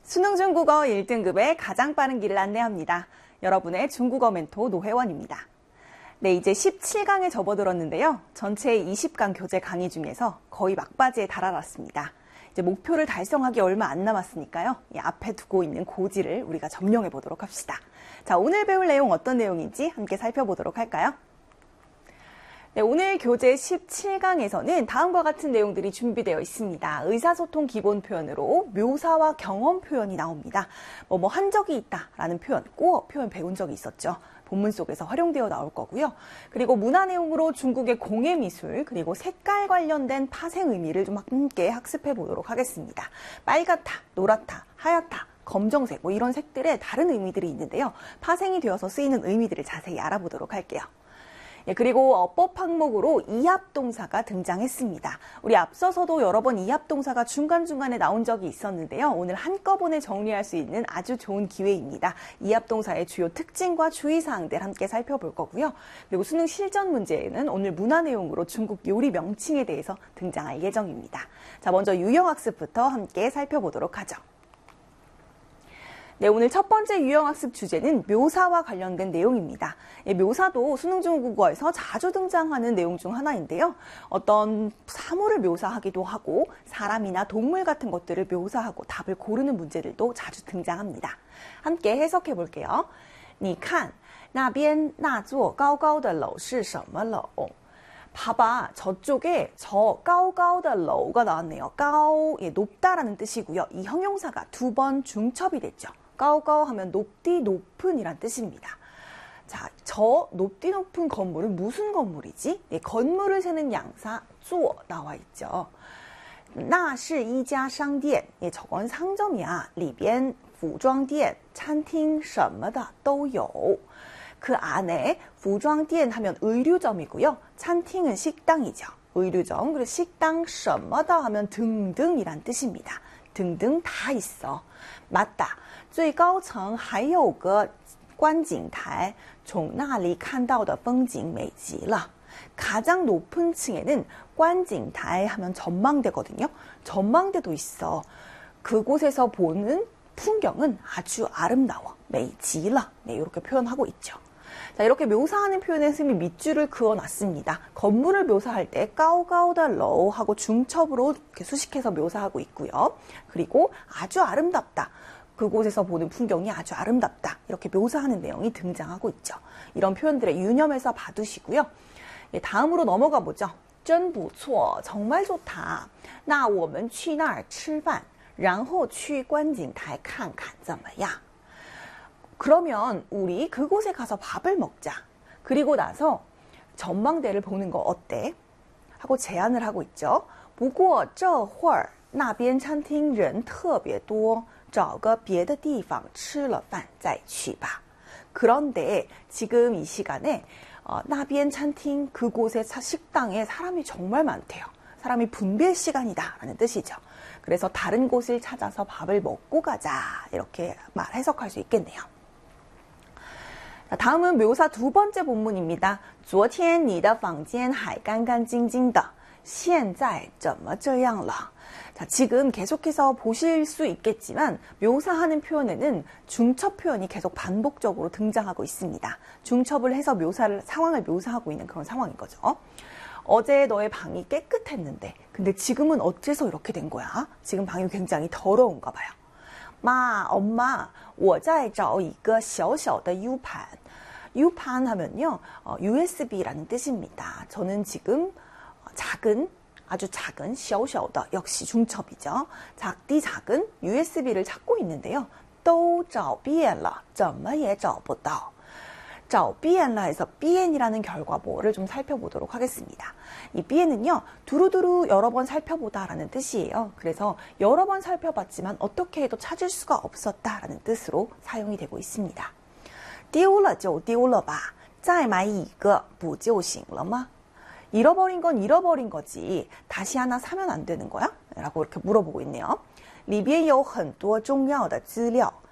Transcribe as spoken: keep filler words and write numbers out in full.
수능 중국어 일 등급의 가장 빠른 길을 안내합니다. 여러분의 중국어 멘토 노혜원입니다. 네, 이제 십칠 강에 접어들었는데요. 전체 이십 강 교재 강의 중에서 거의 막바지에 달아났습니다. 이제 목표를 달성하기 얼마 안 남았으니까요. 이 앞에 두고 있는 고지를 우리가 점령해 보도록 합시다. 자, 오늘 배울 내용 어떤 내용인지 함께 살펴보도록 할까요? 네, 오늘 교재 십칠 강에서는 다음과 같은 내용들이 준비되어 있습니다. 의사소통 기본 표현으로 묘사와 경험 표현이 나옵니다. 뭐 뭐 한 적이 있다라는 표현, 꼬어 표현 배운 적이 있었죠. 본문 속에서 활용되어 나올 거고요. 그리고 문화 내용으로 중국의 공예 미술, 그리고 색깔 관련된 파생 의미를 좀 함께 학습해 보도록 하겠습니다. 빨갛다, 노랗다, 하얗다, 검정색, 뭐 이런 색들의 다른 의미들이 있는데요. 파생이 되어서 쓰이는 의미들을 자세히 알아보도록 할게요. 예, 그리고 어법 항목으로 이합동사가 등장했습니다. 우리 앞서서도 여러 번 이합동사가 중간중간에 나온 적이 있었는데요. 오늘 한꺼번에 정리할 수 있는 아주 좋은 기회입니다. 이합동사의 주요 특징과 주의사항들 함께 살펴볼 거고요. 그리고 수능 실전 문제에는 오늘 문화 내용으로 중국 요리 명칭에 대해서 등장할 예정입니다. 자, 먼저 유형학습부터 함께 살펴보도록 하죠. 네, 오늘 첫 번째 유형학습 주제는 묘사와 관련된 내용입니다. 예, 묘사도 수능 중국어에서 자주 등장하는 내용 중 하나인데요. 어떤 사물을 묘사하기도 하고 사람이나 동물 같은 것들을 묘사하고 답을 고르는 문제들도 자주 등장합니다. 함께 해석해 볼게요. 你看那边那座高高的楼是什么楼? 봐봐, 저쪽에 저 까오까오다 러우가 나왔네요. 까오, 예, 높다라는 뜻이고요. 이 형용사가 두 번 중첩이 됐죠. 까오까오 하면 높디 높은 이란 뜻입니다. 자, 저 높디 높은 건물은 무슨 건물이지? 예, 건물을 세는 양사 座 나와 있죠. 那是一家商店, 예, 저건 상점이야. 里边服装店, 餐厅什么的都有. 그 안에服装店 하면 의류점이고요. 찬팅은 식당이죠. 의류점, 그리고 식당 什么的 하면 등등이란 뜻입니다. 등등 다 있어. 맞다. 最高层还有个观景台,从那里看到的风景美极了. 가장 높은 층에는 观景台 하면 전망대거든요. 전망대도 있어. 그곳에서 보는 풍경은 아주 아름다워. 美极了. 네, 이렇게 표현하고 있죠. 자, 이렇게 묘사하는 표현에 스미 밑줄을 그어놨습니다. 건물을 묘사할 때 까오까오다 러우 하고 중첩으로 이렇게 수식해서 묘사하고 있고요. 그리고 아주 아름답다. 그곳에서 보는 풍경이 아주 아름답다. 이렇게 묘사하는 내용이 등장하고 있죠. 이런 표현들의 유념해서 봐두시고요. 예, 다음으로 넘어가 보죠. 真不错, 정말 좋다. 那我们去那儿吃饭,然后去观景台看看怎么样? 그러면 우리 그곳에 가서 밥을 먹자. 그리고 나서 전망대를 보는 거 어때? 하고 제안을 하고 있죠. 不过这会儿那边餐厅人特别多,找个别的地方吃了饭再去吧. 그런데 지금 이 시간에 어, 那边餐厅 그곳의 식당에 사람이 정말 많대요. 사람이 분비할 시간이다 라는 뜻이죠. 그래서 다른 곳을 찾아서 밥을 먹고 가자. 이렇게 말 해석할 수 있겠네요. 다음은 묘사 두 번째 본문입니다. 昨天你的房间还干干净净的,现在怎么这样了? 자, 지금 계속해서 보실 수 있겠지만 묘사하는 표현에는 중첩 표현이 계속 반복적으로 등장하고 있습니다. 중첩을 해서 묘사를, 상황을 묘사하고 있는 그런 상황인 거죠. 어제 너의 방이 깨끗했는데 근데 지금은 어째서 이렇게 된 거야? 지금 방이 굉장히 더러운가 봐요. 妈, 엄마, 我在找一个小小的 U盘. U盘 하면요, 어, 유에스비라는 뜻입니다. 저는 지금 작은, 아주 작은, 小小的 역시 중첩이죠. 작디 작은 유에스비를 찾고 있는데요. 都找遍了,怎么也找不到. 找遍了 해서 비엔이라는 결과모를 좀 살펴보도록 하겠습니다. 이 비엔은요, 두루두루 여러 번 살펴보다라는 뜻이에요. 그래서 여러 번 살펴봤지만 어떻게 해도 찾을 수가 없었다라는 뜻으로 사용이 되고 있습니다. 丢了就丢了吧,再买一个不就行了吗? 잃어버린 건 잃어버린 거지. 다시 하나 사면 안 되는 거야? 라고 이렇게 물어보고 있네요. 里边有很多重要的资料.